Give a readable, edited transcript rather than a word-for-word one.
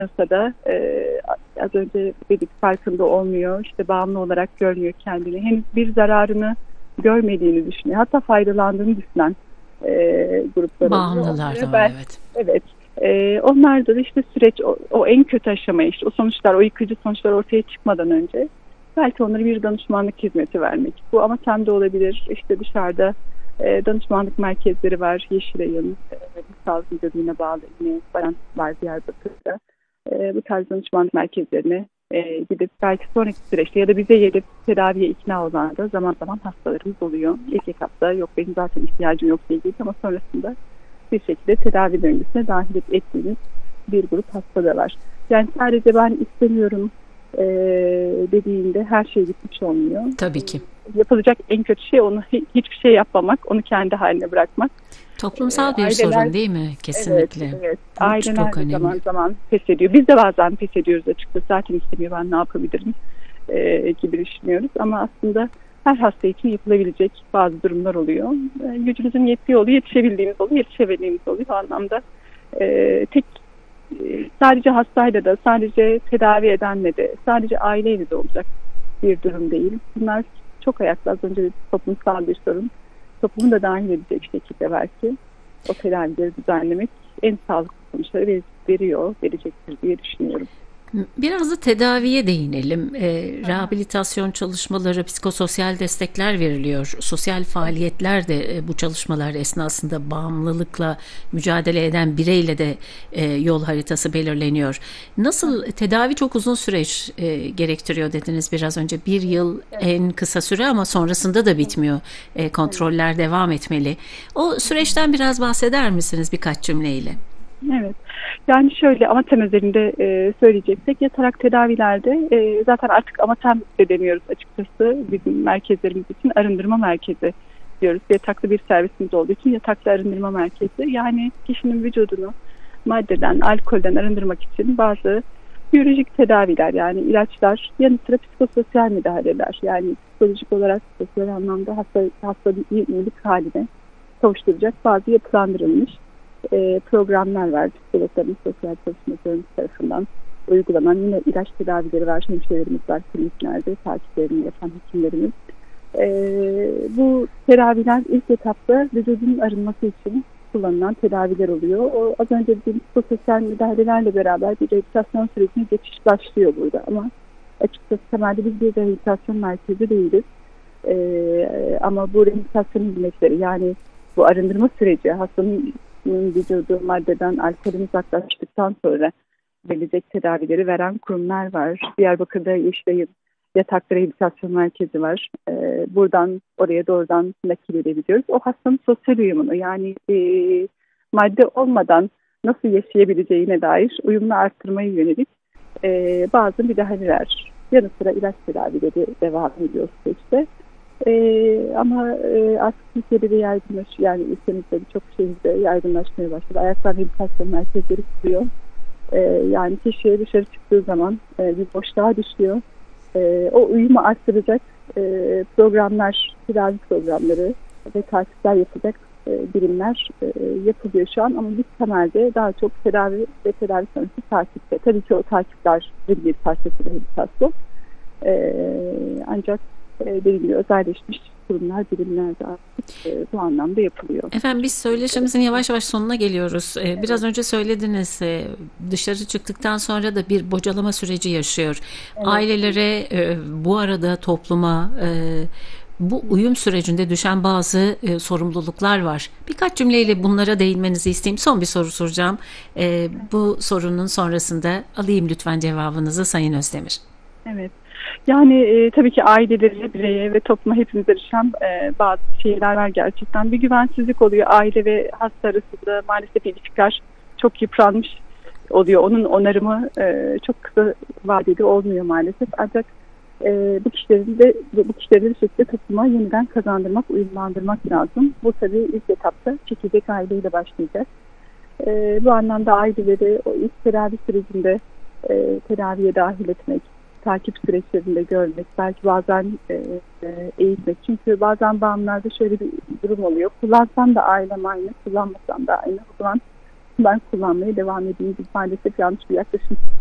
da az önce dedik farkında olmuyor. İşte bağımlı olarak görmüyor kendini. Henüz bir zararını görmediğini düşünüyor. Hatta faydalandığını düşünen gruplar oluyor. Bağımlılar da var, evet. Evet. Onlarda da işte süreç o en kötü aşamaya, işte o sonuçlar, o yıkıcı sonuçlar ortaya çıkmadan önce belki onlara bir danışmanlık hizmeti vermek. Bu ama temde olabilir. İşte dışarıda danışmanlık merkezleri var. Yeşilay'ın, Sağlık Müdürlüğü'ne bağlı yine var Diyarbakır'da. Bu tarz danışmanlık merkezlerine gidip belki sonraki süreçte ya da bize gelip tedaviye ikna olan da zaman zaman hastalarımız oluyor. İlk etapta yok benim zaten ihtiyacım yok diye ama sonrasında bir şekilde tedavi döngüsüne dahil ettiğimiz bir grup hasta da var. Yani sadece ben istemiyorum dediğinde her şey gitmiş olmuyor. Tabii ki. Yapılacak en kötü şey onu hiçbir şey yapmamak, onu kendi haline bırakmak. Toplumsal bir sorun değil mi? Kesinlikle. Evet. Aileler de zaman zaman pes ediyor. Biz de bazen pes ediyoruz açıkçası. Zaten istemiyor, ben ne yapabilirim gibi düşünüyoruz. Ama aslında her hasta için yapılabilecek bazı durumlar oluyor. Gücümüzün yettiği oluyor, yetişebildiğimiz oluyor, yetişemediğimiz oluyor. O anlamda sadece hastayla da, sadece tedavi edenle de, sadece aileyle de olacak bir durum değil. Bunlar çok ayaklı. Az önce toplumsal bir sorun. Toplumu da dahil edecek şekilde belki o tedavileri düzenlemek en sağlıklı sonuçları verecektir diye düşünüyorum. Biraz da tedaviye değinelim. Rehabilitasyon çalışmaları, psikososyal destekler veriliyor. Sosyal faaliyetler de bu çalışmalar esnasında bağımlılıkla mücadele eden bireyle de yol haritası belirleniyor. Nasıl tedavi çok uzun süreç gerektiriyor dediniz biraz önce. 1 yıl en kısa süre ama sonrasında da bitmiyor. Kontroller devam etmeli. O süreçten biraz bahseder misiniz birkaç cümleyle? Evet. Yani şöyle amatem özelinde söyleyeceksek yatarak tedavilerde zaten artık amatem de demiyoruz açıkçası bizim merkezlerimiz için arındırma merkezi diyoruz. Yataklı bir servisimiz olduğu için yataklı arındırma merkezi. Yani kişinin vücudunu maddeden, alkolden arındırmak için bazı biyolojik tedaviler yani ilaçlar yanı sıra psikososyal müdahaleler yani psikolojik olarak sosyal anlamda hastanın iyilik haline kavuşturacak bazı yapılandırılmış programlar var. Psikologların, sosyal çalışmacılarımız tarafından uygulanan yine ilaç tedavileri var. Hemşirelerimiz var kliniklerde, takiplerini yapan hekimlerimiz. Bu tedaviler ilk etapta vücudun arınması için kullanılan tedaviler oluyor. O az önce dediğim psikososyal müdahalelerle beraber bir rehabilitasyon sürecine geçiş başlıyor burada. Ama açıkçası temelde biz bir rehabilitasyon merkezi değiliz. Ama bu rehabilitasyon hizmetleri yani bu arındırma süreci hastanın vücudu maddeden, alkolün uzaklaştıktan sonra verilecek tedavileri veren kurumlar var. Diyarbakır'da Yeşilay'ın yataklı rehabilitasyon merkezi var. Buradan oraya doğrudan nakil edebiliyoruz. O hastanın sosyal uyumunu yani madde olmadan nasıl yaşayabileceğine dair uyumunu arttırmaya yönelik bazı müdahaleler. Yanı sıra ilaç tedavileri devam ediyor süreçte. Ama artık Türkiye'de de yaygınlaşıyor. Yani ülkemizde birçok şehirde yaygınlaşmaya başladı. Ayaklar rehabilitasyon merkezleri kuruyor. Yani kişi dışarı çıktığı zaman bir boşluğa düşüyor. O uyumu arttıracak programlar, tedavi programları ve takipler yapacak birimler yapılıyor şu an. Ama biz temelde daha çok tedavi ve tedavi sonrası takipte. Tabii ki o takipler bir parçası rehabilitasyon. Ancak dediğim gibi özelleşmiş kurumlar, birimler de artık bu anlamda yapılıyor. Efendim biz söyleşimizin yavaş yavaş sonuna geliyoruz. Biraz önce söylediniz dışarı çıktıktan sonra da bir bocalama süreci yaşıyor. Evet. Ailelere bu arada topluma bu uyum sürecinde düşen bazı sorumluluklar var. Birkaç cümleyle bunlara değinmenizi isteyeyim. Son bir soru soracağım. Bu sorunun sonrasında alayım lütfen cevabınızı Sayın Özdemir. Evet. Yani tabii ki ailelere, bireye ve topluma hepimize düşen bazı şeyler var gerçekten. Bir güvensizlik oluyor aile ve hasta arasında. Maalesef ilişkiler çok yıpranmış oluyor. Onun onarımı çok kısa vadeli olmuyor maalesef. Ancak bu kişileri bir şekilde topluma yeniden kazandırmak, uyumlandırmak lazım. Bu tabii ilk etapta çekirdek aileyle başlayacak. Bu anlamda aileleri o ilk tedavi sürecinde tedaviye dahil etmek, takip süreçlerinde görmek, belki bazen eğitmek. Çünkü bazen bağımlılarda şöyle bir durum oluyor. Kullansam da ailem aynı, kullanmasam da aynı. O zaman ben kullanmaya devam edeyim gibi maalesef yanlış bir yaklaşım.